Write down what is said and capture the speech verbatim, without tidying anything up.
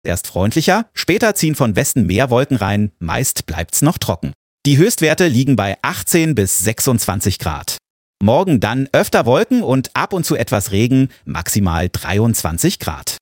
Erst freundlicher, später ziehen von Westen mehr Wolken rein, meist bleibt's noch trocken. Die Höchstwerte liegen bei achtzehn bis sechsundzwanzig Grad. Morgen dann öfter Wolken und ab und zu etwas Regen, maximal dreiundzwanzig Grad.